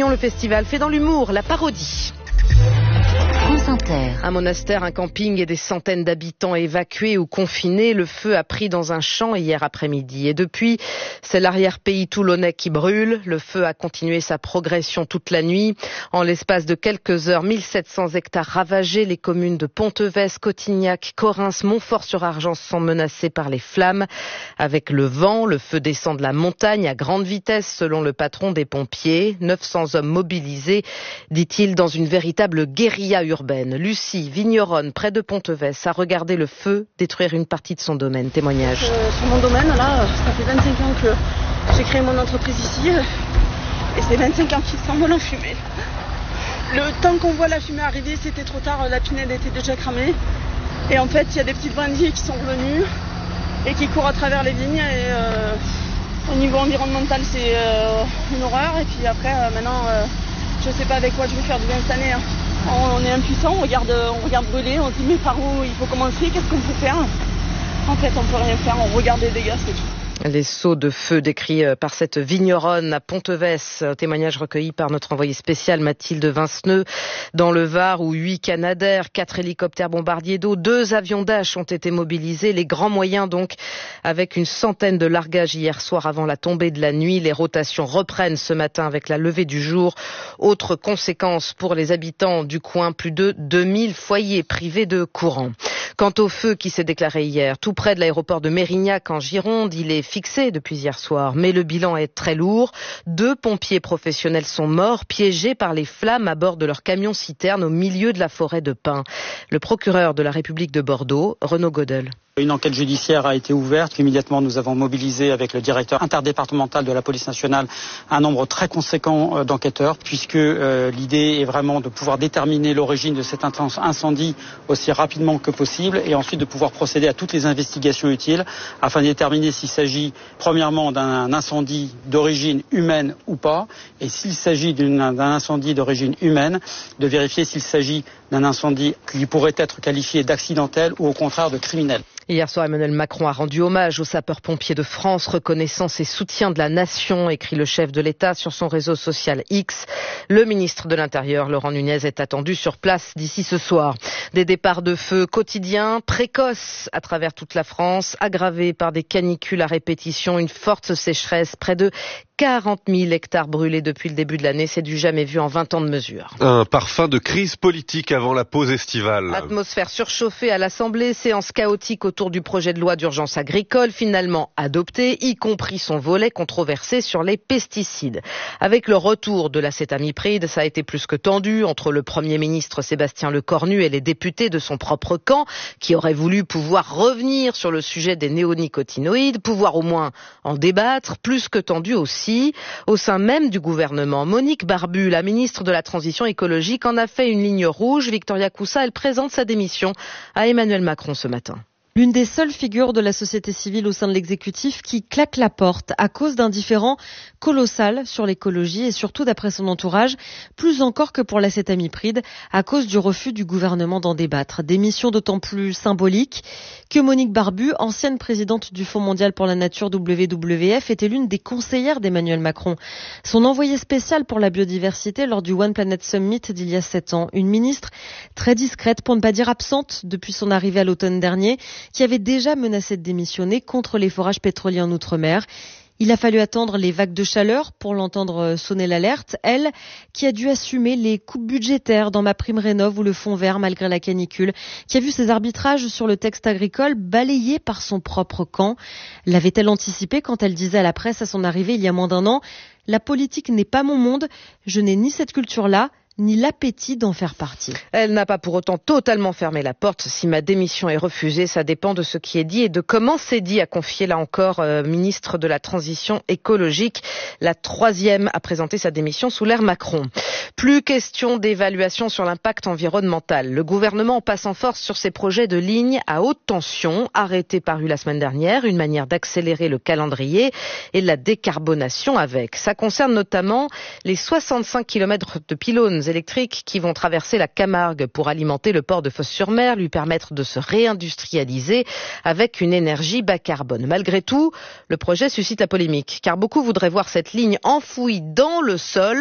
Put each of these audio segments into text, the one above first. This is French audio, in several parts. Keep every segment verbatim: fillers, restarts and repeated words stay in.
Avignon, le festival fait dans l'humour, la parodie. Un monastère, un camping et des centaines d'habitants évacués ou confinés. Le feu a pris dans un champ hier après-midi. Et depuis, c'est l'arrière-pays toulonnais qui brûle. Le feu a continué sa progression toute la nuit. En l'espace de quelques heures, mille sept cents hectares ravagés. Les communes de Ponteves, Cotignac, Correns, Montfort-sur-Argens sont menacées par les flammes. Avec le vent, le feu descend de la montagne à grande vitesse, selon le patron des pompiers. neuf cents hommes mobilisés, dit-il, dans une véritable guérilla urbaine. Lucie, vigneronne, près de Ponteves, a regardé le feu détruire une partie de son domaine. Témoignage. Euh, sur mon domaine, là, ça fait vingt-cinq ans que j'ai créé mon entreprise ici. Et c'est vingt-cinq ans qu'ils s'envolent en fumée. Le temps qu'on voit la fumée arriver, c'était trop tard. La pinède était déjà cramée. Et en fait, il y a des petites brindilles qui sont revenues et qui courent à travers les vignes. Et euh, au niveau environnemental, c'est euh, une horreur. Et puis après, euh, maintenant, euh, je ne sais pas avec quoi je vais faire du bien cette année. Hein. On est impuissant, on regarde, on regarde brûler, on se dit mais par où il faut commencer, qu'est-ce qu'on peut faire? En fait, on peut rien faire, on regarde les dégâts, c'est tout. Les sauts de feu décrits par cette vigneronne à Ponteves, témoignage recueilli par notre envoyé spécial Mathilde Vinceneux dans le Var, où huit Canadair, quatre hélicoptères bombardiers d'eau, deux avions Dash ont été mobilisés, les grands moyens donc, avec une centaine de largages hier soir avant la tombée de la nuit. Les rotations reprennent ce matin avec la levée du jour. Autre conséquence pour les habitants du coin, plus de deux mille foyers privés de courant. Quant au feu qui s'est déclaré hier, tout près de l'aéroport de Mérignac en Gironde, il est fixé depuis hier soir, mais le bilan est très lourd. Deux pompiers professionnels sont morts, piégés par les flammes à bord de leur camion-citerne au milieu de la forêt de pins. Le procureur de la République de Bordeaux, Renaud Godel. Une enquête judiciaire a été ouverte. Immédiatement, nous avons mobilisé avec le directeur interdépartemental de la police nationale un nombre très conséquent d'enquêteurs, puisque euh, l'idée est vraiment de pouvoir déterminer l'origine de cet incendie aussi rapidement que possible et ensuite de pouvoir procéder à toutes les investigations utiles afin de déterminer s'il s'agit premièrement d'un incendie d'origine humaine ou pas, et s'il s'agit d'un incendie d'origine humaine, de vérifier s'il s'agit d'un incendie qui pourrait être qualifié d'accidentel ou au contraire de criminel. Hier soir, Emmanuel Macron a rendu hommage aux sapeurs-pompiers de France, reconnaissant ses soutiens de la nation, écrit le chef de l'État sur son réseau social X. Le ministre de l'Intérieur, Laurent Nunez, est attendu sur place d'ici ce soir. Des départs de feu quotidiens, précoces à travers toute la France, aggravés par des canicules à répétition, une forte sécheresse, près de quarante mille hectares brûlés depuis le début de l'année, c'est du jamais vu en vingt ans de mesure. Un parfum de crise politique avant la pause estivale. Atmosphère surchauffée à l'Assemblée, séance chaotique autour du projet de loi d'urgence agricole, finalement adopté, y compris son volet controversé sur les pesticides. Avec le retour de l'acétamipride, ça a été plus que tendu entre le Premier ministre Sébastien Lecornu et les députés de son propre camp, qui auraient voulu pouvoir revenir sur le sujet des néonicotinoïdes, pouvoir au moins en débattre, plus que tendu aussi. Au sein même du gouvernement, Monique Barbu, la ministre de la Transition écologique, en a fait une ligne rouge. Victoria Coussa, elle présente sa démission à Emmanuel Macron ce matin. L'une des seules figures de la société civile au sein de l'exécutif qui claque la porte à cause d'un différend colossal sur l'écologie et surtout, d'après son entourage, plus encore que pour l'acétamipride, à cause du refus du gouvernement d'en débattre. Démission d'autant plus symbolique que Monique Barbu, ancienne présidente du Fonds mondial pour la nature W W F, était l'une des conseillères d'Emmanuel Macron. Son envoyée spéciale pour la biodiversité lors du One Planet Summit d'il y a sept ans. Une ministre très discrète, pour ne pas dire absente, depuis son arrivée à l'automne dernier, qui avait déjà menacé de démissionner contre les forages pétroliers en Outre-mer. Il a fallu attendre les vagues de chaleur pour l'entendre sonner l'alerte. Elle, qui a dû assumer les coupes budgétaires dans MaPrimeRénov' ou le Fonds vert malgré la canicule, qui a vu ses arbitrages sur le texte agricole balayés par son propre camp. L'avait-elle anticipé quand elle disait à la presse à son arrivée il y a moins d'un an « La politique n'est pas mon monde, je n'ai ni cette culture-là, ni l'appétit d'en faire partie. » Elle n'a pas pour autant totalement fermé la porte. Si ma démission est refusée, ça dépend de ce qui est dit et de comment c'est dit, a confié là encore euh, ministre de la Transition écologique. La troisième a présenté sa démission sous l'ère Macron. Plus question d'évaluation sur l'impact environnemental. Le gouvernement passe en force sur ses projets de lignes à haute tension, arrêtés parus la semaine dernière, une manière d'accélérer le calendrier et la décarbonation avec. Ça concerne notamment les soixante-cinq kilomètres de pylônes électriques qui vont traverser la Camargue pour alimenter le port de Fos-sur-Mer, lui permettre de se réindustrialiser avec une énergie bas carbone. Malgré tout, le projet suscite la polémique, car beaucoup voudraient voir cette ligne enfouie dans le sol.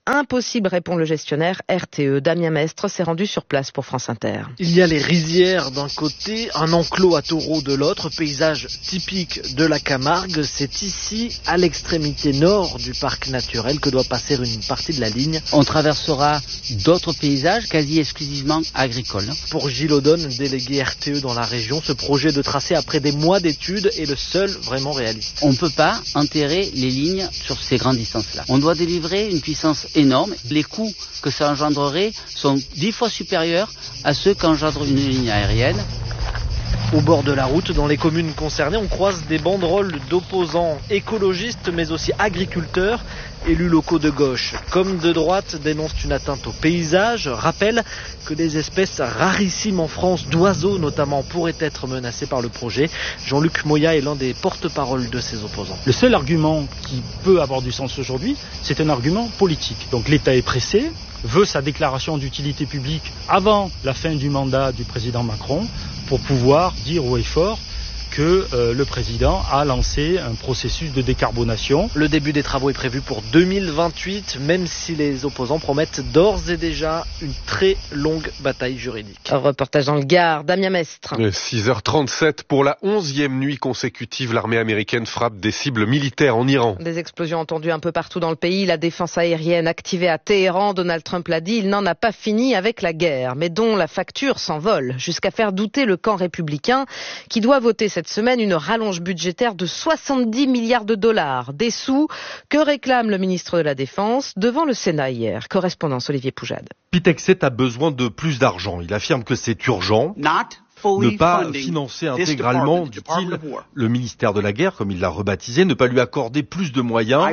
Impossible, répond le gestionnaire R T E. Damien Mestre s'est rendu sur place pour France Inter. Il y a les rizières d'un côté, un enclos à taureaux de l'autre, paysage typique de la Camargue. C'est ici, à l'extrémité nord du parc naturel, que doit passer une partie de la ligne. On traversera d'autres paysages quasi exclusivement agricoles. Pour Gilles Audonne, délégué R T E dans la région, ce projet de tracé après des mois d'études est le seul vraiment réaliste. On ne peut pas enterrer les lignes sur ces grandes distances-là. On doit délivrer une puissance énorme. Les coûts que ça engendrerait sont dix fois supérieurs à ceux qu'engendre une ligne aérienne. Au bord de la route, dans les communes concernées, on croise des banderoles d'opposants écologistes, mais aussi agriculteurs, élus locaux de gauche comme de droite dénoncent une atteinte au paysage, rappellent que des espèces rarissimes en France, d'oiseaux notamment, pourraient être menacées par le projet. Jean-Luc Moya est l'un des porte-parole de ces opposants. Le seul argument qui peut avoir du sens aujourd'hui, c'est un argument politique. Donc l'État est pressé, veut sa déclaration d'utilité publique avant la fin du mandat du président Macron pour pouvoir dire haut et fort que euh, le président a lancé un processus de décarbonation. Le début des travaux est prévu pour deux mille vingt-huit, même si les opposants promettent d'ores et déjà une très longue bataille juridique. Un reportage dans le Gard, Damien Mestre. six heures trente-sept, pour la onzième nuit consécutive, l'armée américaine frappe des cibles militaires en Iran. Des explosions entendues un peu partout dans le pays, la défense aérienne activée à Téhéran. Donald Trump l'a dit, il n'en a pas fini avec la guerre, mais dont la facture s'envole, jusqu'à faire douter le camp républicain qui doit voter cette semaine une rallonge budgétaire de soixante-dix milliards de dollars. Des sous que réclame le ministre de la Défense devant le Sénat hier. Correspondance Olivier Poujade. Pete Hegseth a besoin de plus d'argent. Il affirme que c'est urgent. Ne pas financer intégralement, dit-il, le ministère de la Guerre, comme il l'a rebaptisé, ne pas lui accorder plus de moyens.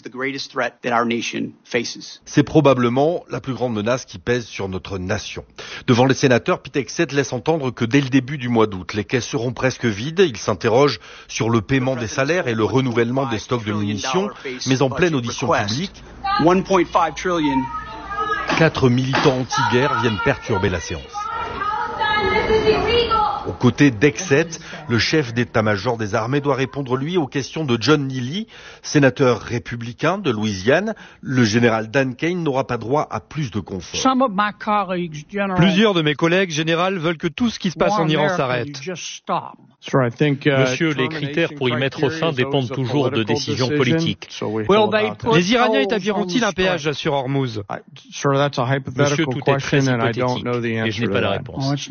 C'est probablement la plus grande menace qui pèse sur notre nation. Devant les sénateurs, Pete Hegseth laisse entendre que dès le début du mois d'août, les caisses seront presque vides. Il s'interroge sur le paiement des salaires et le renouvellement des stocks de munitions, mais en pleine audition publique, quatre militants anti-guerre viennent perturber la séance. Aux côtés d'Hegseth, le chef d'état-major des armées doit répondre, lui, aux questions de John Neely, sénateur républicain de Louisiane. Le général Dan Kane n'aura pas droit à plus de confort. Plusieurs de mes collègues généraux veulent que tout ce qui se passe en Iran s'arrête. Monsieur, les critères pour y mettre fin dépendent toujours de décisions politiques. Les Iraniens établiront-ils un péage sur Hormuz? Monsieur, tout est très hypothétique et je n'ai pas la réponse.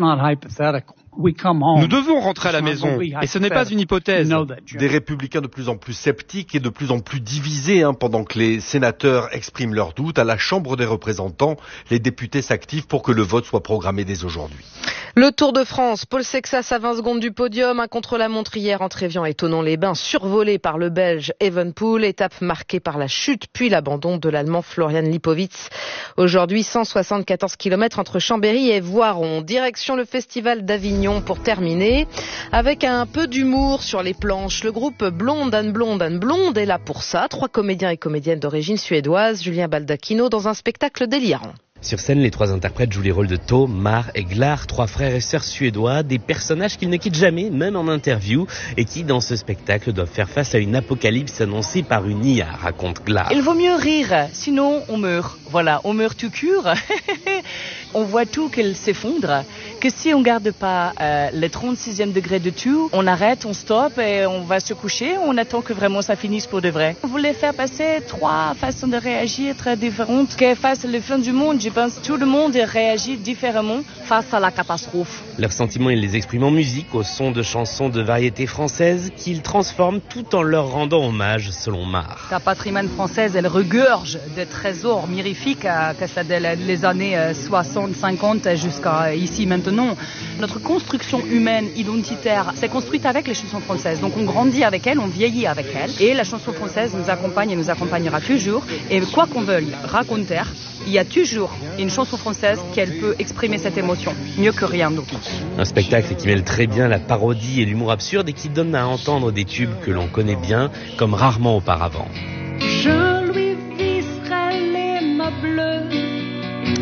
Nous devons rentrer à la maison, et ce n'est pas une hypothèse. Des républicains de plus en plus sceptiques et de plus en plus divisés, hein, pendant que les sénateurs expriment leurs doutes. À la Chambre des représentants, les députés s'activent pour que le vote soit programmé dès aujourd'hui. Le Tour de France, Paul Sexas à vingt secondes du podium, un contre-la-montre hier entre Évian et Thonon-les-Bains, survolé par le Belge Evenepoel, étape marquée par la chute puis l'abandon de l'Allemand Florian Lipowitz. Aujourd'hui, cent soixante-quatorze kilomètres entre Chambéry et Voiron. Direction le Festival d'Avignon pour terminer, avec un peu d'humour sur les planches. Le groupe Blonde and Blonde and Blonde est là pour ça. Trois comédiens et comédiennes d'origine suédoise, Julien Baldacchino dans un spectacle délirant. Sur scène, les trois interprètes jouent les rôles de Tom, Mar et Glar, trois frères et sœurs suédois, des personnages qu'ils ne quittent jamais, même en interview, et qui, dans ce spectacle, doivent faire face à une apocalypse annoncée par une I A, raconte Glar. Il vaut mieux rire, sinon on meurt. Voilà, on meurt tout cure. On voit tout qu'elle s'effondre, que si on garde pas euh, le trente-sixième degré de tout, on arrête, on stoppe et on va se coucher, on attend que vraiment ça finisse pour de vrai. On voulait faire passer trois façons de réagir très différentes, que face à la fin du monde, je pense que tout le monde réagit différemment face à la catastrophe. Leurs sentiments, ils les expriment en musique, au son de chansons de variété française qu'ils transforment tout en leur rendant hommage, selon Mar. La patrimoine française, elle regorge de trésors mirifiques, euh, que ça dès les années euh, soixante, cinquante jusqu'à ici maintenant. Notre construction humaine, identitaire, s'est construite avec les chansons françaises. Donc on grandit avec elles, on vieillit avec elles. Et la chanson française nous accompagne et nous accompagnera toujours. Et quoi qu'on veuille raconter, il y a toujours une chanson française qui peut exprimer cette émotion, mieux que rien d'autre. Un spectacle qui mêle très bien la parodie et l'humour absurde et qui donne à entendre des tubes que l'on connaît bien, comme rarement auparavant. Je lui visserai les mains bleues.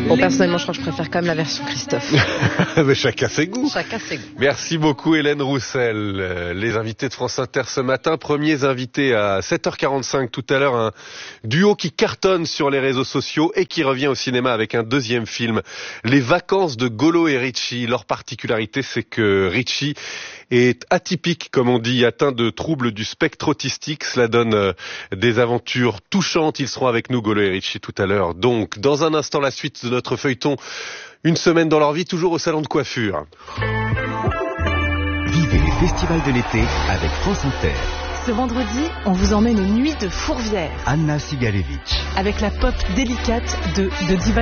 Bon, personnellement, je crois que je préfère quand même la version Christophe. Mais chacun ses goûts. Chacun ses goûts. Merci beaucoup Hélène Roussel. Les invités de France Inter ce matin, premiers invités à sept heures quarante-cinq tout à l'heure, un duo qui cartonne sur les réseaux sociaux et qui revient au cinéma avec un deuxième film, Les Vacances de Golo et Richie. Leur particularité, c'est que Richie est atypique, comme on dit, atteint de troubles du spectre autistique. Cela donne euh, des aventures touchantes. Ils seront avec nous, Golo et Richie, tout à l'heure. Donc, dans un instant, la suite de notre feuilleton, une semaine dans leur vie, toujours au salon de coiffure. Vivez les festivals de l'été avec France Inter. Ce vendredi, on vous emmène aux Nuits de Fourvière. Anna Sigalevitch. Avec la pop délicate de, de Diva